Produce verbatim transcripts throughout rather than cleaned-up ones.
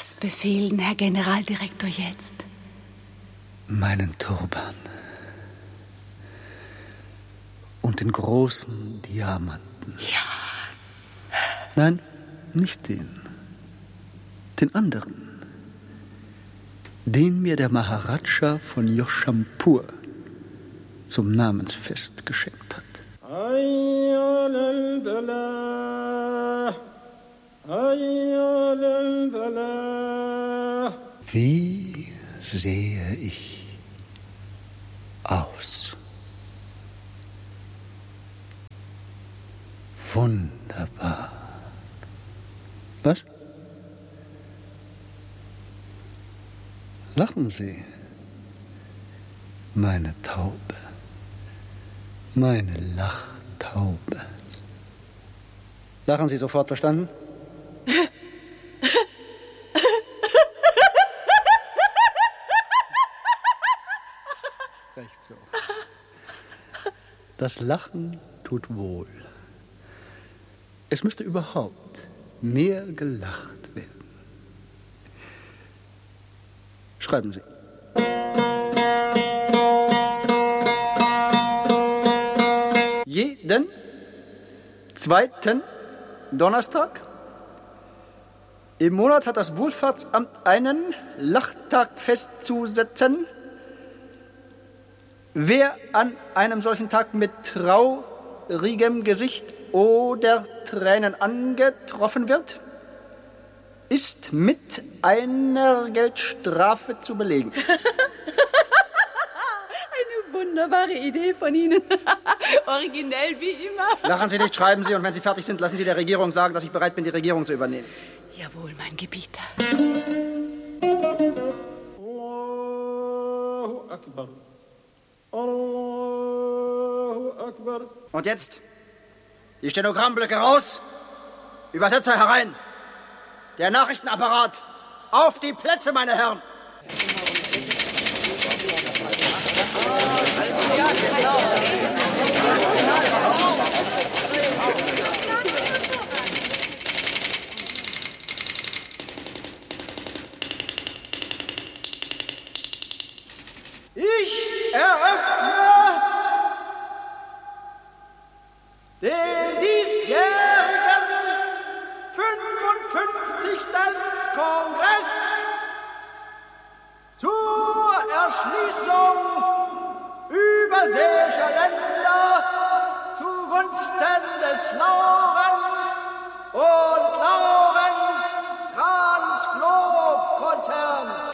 Was befehlen, Herr Generaldirektor, jetzt? Meinen Turban. Und den großen Diamanten. Ja. Nein, nicht den. Den anderen. Den mir der Maharaja von Yoshampur zum Namensfest geschenkt hat. Wie sehe ich aus? Wunderbar. Was? Lachen Sie, meine Taube, meine Lachtaube. Lachen Sie sofort, verstanden? Recht so. Das Lachen tut wohl. Es müsste überhaupt mehr gelacht werden. Schreiben Sie. Jeden zweiten Donnerstag im Monat hat das Wohlfahrtsamt einen Lachtag festzusetzen. Wer an einem solchen Tag mit traurigem Gesicht oder Tränen angetroffen wird, ist mit einer Geldstrafe zu belegen. Eine wunderbare Idee von Ihnen. Originell wie immer. Lachen Sie nicht, schreiben Sie, und wenn Sie fertig sind, lassen Sie der Regierung sagen, dass ich bereit bin, die Regierung zu übernehmen. Jawohl, mein Gebieter. Allahu Akbar. Allahu Akbar. Und jetzt die Stenogrammblöcke raus, Übersetzer herein. Der Nachrichtenapparat, auf die Plätze, meine Herren! Ich eröffne den diesjährigen fünfundfünfzigsten Kongress zur Erschließung überseeischer Länder zugunsten des Lawrence und Lawrence Transglobe-Konzerns.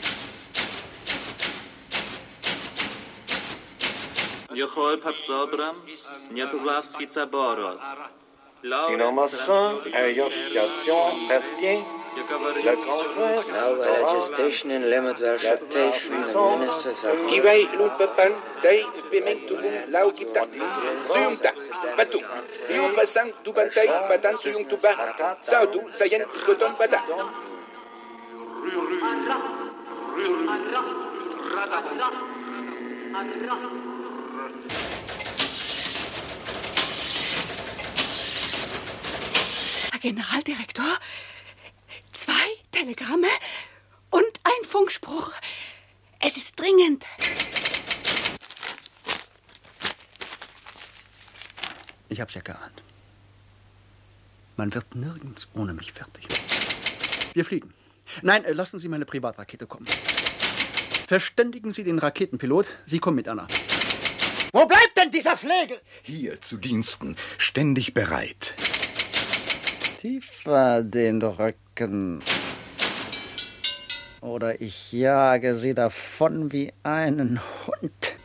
Jochol Papzobram, Niatoslavski Tsaboros. Sinon-Masson, Ayoshiation, Bastien, le Congrès, Now a legislation in limit vegetation and ministers are Kivai Lupapan, Tay, Pimentum, Laukita, Suyumta, Batu, Siumpasang, Tubantai, Batan Suyum Tuba, Sautu, Sayen, Koton Bata. Herr Generaldirektor, zwei Telegramme und ein Funkspruch. Es ist dringend. Ich hab's ja geahnt. Man wird nirgends ohne mich fertig. Wir fliegen. Nein, äh, lassen Sie meine Privatrakete kommen. Verständigen Sie den Raketenpilot. Sie kommen mit, Anna. Wo bleibt denn dieser Flegel? Hier zu Diensten, ständig bereit. Tiefer den Rücken. Oder ich jage Sie davon wie einen Hund.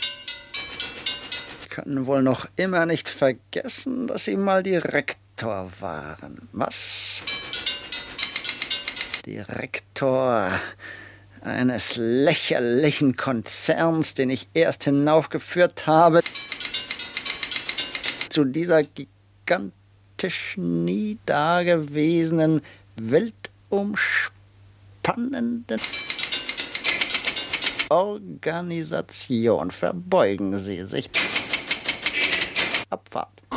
Sie können wohl noch immer nicht vergessen, dass Sie mal Direktor waren. Was? Direktor eines lächerlichen Konzerns, den ich erst hinaufgeführt habe, zu dieser gigantisch nie dagewesenen, weltumspannenden Organisation. Verbeugen Sie sich. Abfahrt.